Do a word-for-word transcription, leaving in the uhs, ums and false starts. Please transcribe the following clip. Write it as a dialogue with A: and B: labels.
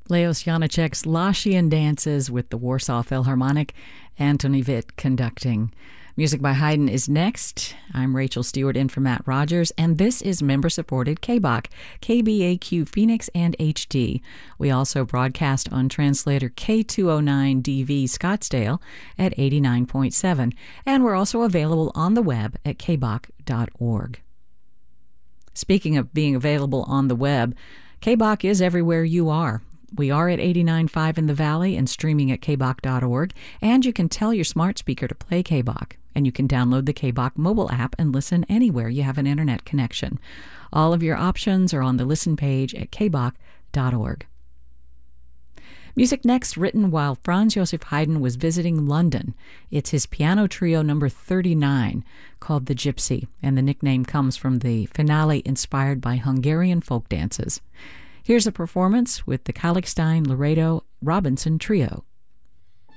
A: Leos Janáček's Lachian Dances with the Warsaw Philharmonic, Antony Witt conducting. Music by Haydn is next. I'm Rachel Stewart in for Matt Rogers, and this is member-supported K B A Q, K B A Q Phoenix and H D. We also broadcast on translator K two oh nine D V Scottsdale at eighty-nine point seven, and we're also available on the web at k b a q dot org. Speaking of being available on the web, K B A Q is everywhere you are. We are at eighty-nine point five in the Valley and streaming at k b a q dot org, and you can tell your smart speaker to play K B A Q, and you can download the K B A Q mobile app and listen anywhere you have an internet connection. All of your options are on the listen page at k b a q dot org. Music next, written while Franz Joseph Haydn was visiting London. It's his piano trio number thirty-nine, called The Gypsy, and the nickname comes from the finale inspired by Hungarian folk dances. Here's a performance with the Kallichstein Laredo Robinson Trio.